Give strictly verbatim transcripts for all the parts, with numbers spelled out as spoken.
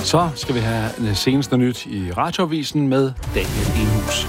Så skal vi have det seneste nyt i Radioavisen med Daniel Enhus.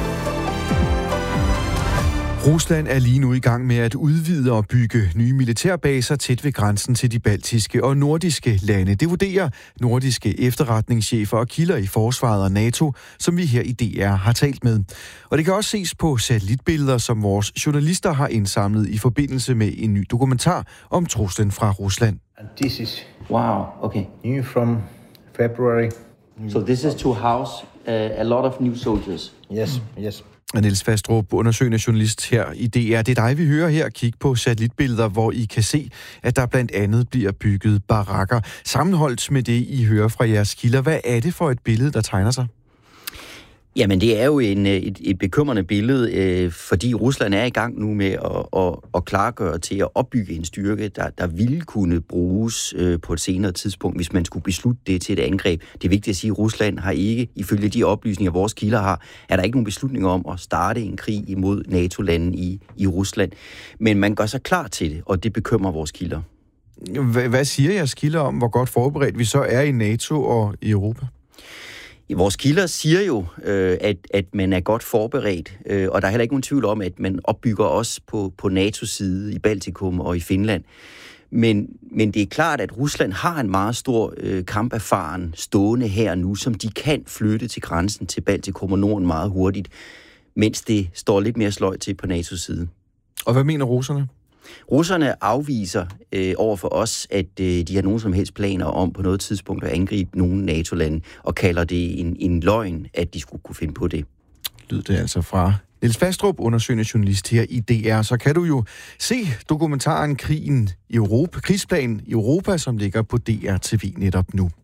Rusland er lige nu i gang med at udvide og bygge nye militærbaser tæt ved grænsen til de baltiske og nordiske lande. Det vurderer nordiske efterretningschefer og kilder i forsvaret og NATO, som vi her i D R har talt med. Og det kan også ses på satellitbilleder, som vores journalister har indsamlet i forbindelse med en ny dokumentar om truslen fra Rusland. And this is Wow, okay. new from February. So this is to house uh, a lot of new soldiers. Yes, yes. Niels Fastrup, undersøgende journalist her i D R. Det er dig, vi hører her kigge på satellitbilleder, hvor I kan se, at der blandt andet bliver bygget barakker. Sammenholdt med det, I hører fra jeres kilder, hvad er det for et billede, der tegner sig? Jamen, det er jo en, et, et bekymrende billede, øh, fordi Rusland er i gang nu med at, at, at klargøre til at opbygge en styrke, der, der ville kunne bruges øh, på et senere tidspunkt, hvis man skulle beslutte det til et angreb. Det er vigtigt at sige, at Rusland har ikke, ifølge de oplysninger, vores kilder har, er der ikke nogen beslutninger om at starte en krig imod NATO-lande i, i Rusland. Men man gør sig klar til det, og det bekymrer vores kilder. H- hvad siger jeres kilder om, hvor godt forberedt vi så er i NATO og i Europa? Vores kilder siger jo, øh, at, at man er godt forberedt, øh, og der er heller ikke nogen tvivl om, at man opbygger også på, på NATO's side i Baltikum og i Finland. Men, men det er klart, at Rusland har en meget stor øh, kamperfaren stående her nu, som de kan flytte til grænsen til Baltikum og Norden meget hurtigt, mens det står lidt mere sløjt til på NATO's side. Og hvad mener russerne? Russerne afviser øh, over for os, at øh, de har nogen som helst planer om på noget tidspunkt at angribe nogle NATO-lande, og kalder det en, en løgn, at de skulle kunne finde på det. Lyder det altså fra Niels Fastrup, undersøgende journalist her i D R. Så kan du jo se dokumentaren Krigen i Europa, Krigsplan i Europa, som ligger på D R T V netop nu.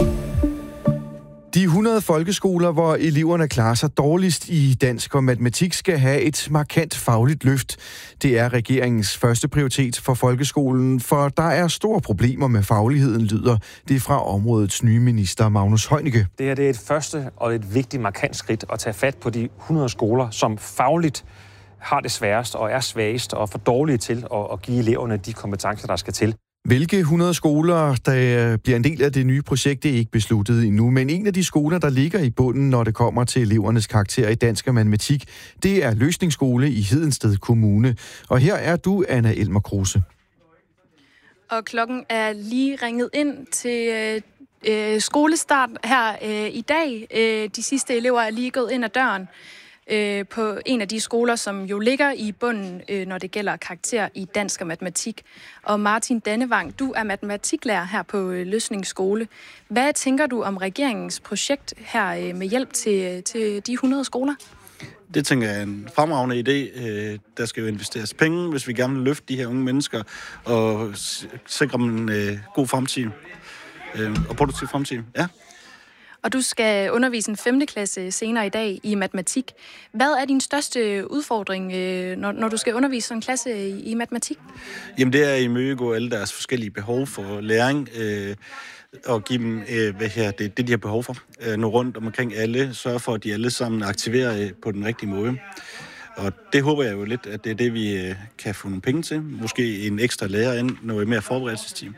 De hundrede folkeskoler, hvor eleverne klarer sig dårligst i dansk og matematik, skal have et markant fagligt løft. Det er regeringens første prioritet for folkeskolen, for der er store problemer med fagligheden, lyder det fra områdets nye minister Magnus Heunicke. Det her det er et første og et vigtigt markant skridt at tage fat på de hundrede skoler, som fagligt har det sværest og er svagest og for dårlige til at, at give eleverne de kompetencer, der skal til. Hvilke hundrede skoler, der bliver en del af det nye projekt, det er ikke besluttet endnu. Men en af de skoler, der ligger i bunden, når det kommer til elevernes karakter i dansk og matematik, det er Løsningsskole i Hedensted Kommune. Og her er du, Anna Elmer Kruse. Og klokken er lige ringet ind til øh, skolestart her øh, i dag. Øh, de sidste elever er lige gået ind ad døren øh, på en af de skoler, som jo ligger i bunden, øh, når det gælder karakter i dansk og matematik. Og Martin Dannevang, du er matematiklærer her på øh, Løsningsskole. Hvad tænker du om regeringens projekt her øh, med hjælp til, til de hundrede skoler? Det tænker jeg er en fremragende idé. Der skal jo investeres penge, hvis vi gerne vil løfte de her unge mennesker og sikre dem en god fremtid og produktiv fremtid. Ja. Og du skal undervise en femte klasse senere i dag i matematik. Hvad er din største udfordring, når, når du skal undervise en klasse i, i matematik? Jamen det er at imødegå alle deres forskellige behov for læring, øh, og give dem, øh, hvad her, det, det de har behov for. Øh, nå rundt omkring alle, sørge for, at de alle sammen aktiverer øh, på den rigtige måde. Og det håber jeg jo lidt, at det er det, vi øh, kan få nogle penge til. Måske en ekstra lærer ind, noget mere forberedelsesteam.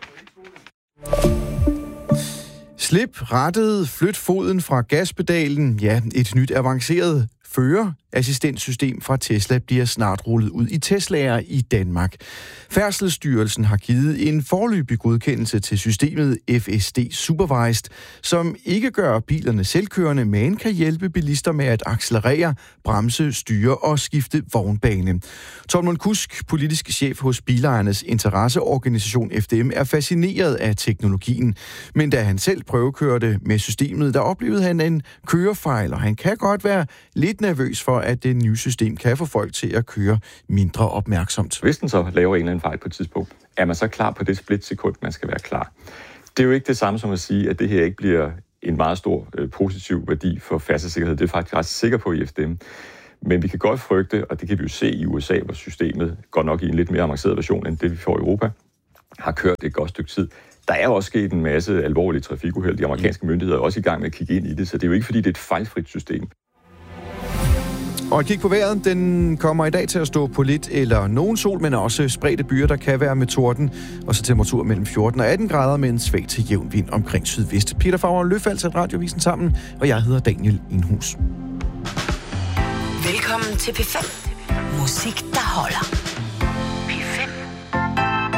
Slip rattet, flyt foden fra gaspedalen. Ja, et nyt avanceret førerassistentsystem fra Tesla bliver snart rullet ud i Teslaer i Danmark. Færdselsstyrelsen har givet en foreløbig godkendelse til systemet F S D Supervised, som ikke gør bilerne selvkørende, men kan hjælpe bilister med at accelerere, bremse, styre og skifte vognbane. Tormund Kusk, politisk chef hos bilejernes interesseorganisation F D M, er fascineret af teknologien. Men da han selv prøvekørte med systemet, der oplevede han en kørefejl, og han kan godt være lidt nervøs for, at det nye system kan få folk til at køre mindre opmærksomt. Hvis den så laver en eller anden fejl på et tidspunkt, er man så klar på det splitsekund, man skal være klar. Det er jo ikke det samme som at sige, at det her ikke bliver en meget stor øh, positiv værdi for færdselssikkerhed. Det er faktisk ret sikker på i F D M. Men vi kan godt frygte, og det kan vi jo se i U S A, hvor systemet går nok i en lidt mere avanceret version end det, vi får i Europa, har kørt et godt stykke tid. Der er også sket en masse alvorlige trafikuheld. De amerikanske myndigheder er også i gang med at kigge ind i det, så det er jo ikke, fordi det er et fejlfrit system. Og et kig på vejret, den kommer i dag til at stå på lidt eller nogen sol, men også spredte byer, der kan være med torden. Og så temperatur mellem fjorten og atten grader med en svag til jævn vind omkring sydvest. Peter Favre og Løfald satte Radiovisen sammen, og jeg hedder Daniel Enhus. Velkommen til P fem. Musik, der holder.